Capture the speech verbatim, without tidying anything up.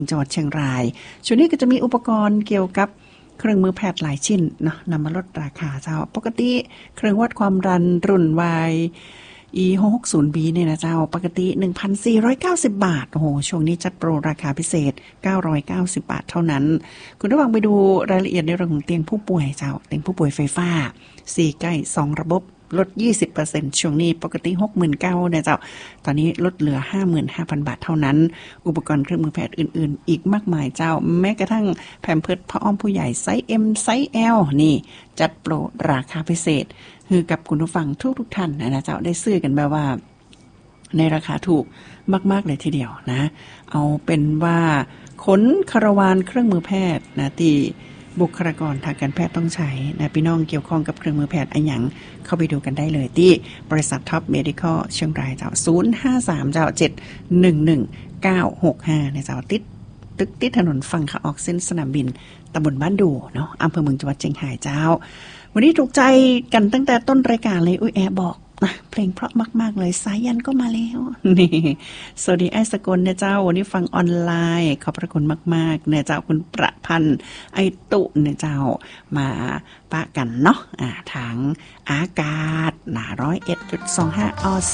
จังหวัดเชียงรายช่วงนี้ก็จะมีอุปกรณ์เกี่ยวกับเครื่องมือแพทย์หลายชิ้นเนาะนำมาลดราคาเจ้าปกติเครื่องวัดความดันรุ่น Y อี หกหกศูนย์ บี เนี่ยนะเจ้าปกติ หนึ่งพันสี่ร้อยเก้าสิบ บาทโอ้โหช่วงนี้จัดโปรราคาพิเศษเก้าร้อยเก้าสิบบาทเท่านั้นคุณระวังไปดูรายละเอียดในเรื่องของเตียงผู้ป่วยเจ้าเตียงผู้ป่วยไฟฟ้าสี่ใกล้สองระบบลด ยี่สิบเปอร์เซ็นต์ ช่วงนี้ปกติ หกหมื่นเก้าพัน เนี่ยเจ้าตอนนี้ลดเหลือ ห้าหมื่นห้าพัน บาทเท่านั้นอุปกรณ์เครื่องมือแพทย์อื่นๆอีกมากมายเจ้าแม้กระทั่งแพมเพิร์สผ้าอ้อมผู้ใหญ่ไซส์ M ไซส์ L นี่จัดโปรราคาพิเศษคือกับคุณผู้ฟังทุกๆท่านนะเจ้าได้ซื้อกันแบบว่าในราคาถูกมากๆเลยทีเดียวนะเอาเป็นว่าขนคาราวานเครื่องมือแพทย์นะที่บุคลากรทางการแพทย์ต้องใช้นะพี่น้องเกี่ยวข้องกับเครื่องมือแพทย์อันหยังเข้าไปดูกันได้เลยที่บริษัทท็อปเมดิคอลเชียงรายเจ้าศูนย์ ห้า สาม เจ้า เจ็ด หนึ่ง หนึ่ง เก้า หก ห้าในเจ้าติดตึกติดถนนฝั่งขาออกเส้นสนามบินตำบลบ้านดูเนาะอำเภอเมืองจังหวัดเชียงรายเจ้าวันนี้ถูกใจกันตั้งแต่ต้นรายการเลยอุ้ยแอบอกนะเพลงเพราะมากๆเลยสายันก็มาแล้วนี่สวัสดีไอ้สกลเนี่ยเจ้าวันนี้ฟังออนไลน์ขอบพระคุณมากๆเนี่ยเจ้าคุณประพันธ์ไอ้ตุเนี่ยเจ้ามาปะกันเนาะอ่าทางอากาศหนาร้อยเอ็ดจุดสองห้าออส